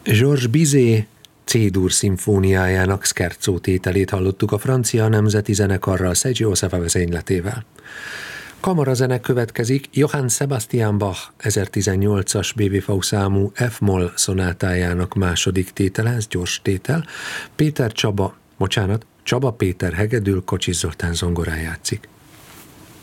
Georges Bizet C-dur szimfóniájának scherzo tételét hallottuk a francia nemzeti zenekarral Sergio Sava vezényletével. Kamarazene következik Johann Sebastian Bach 1018-as BWV számú F-moll szonátájának második tétele, ez gyors tétel. Csaba Péter hegedül, Kocsis Zoltán zongorán játszik.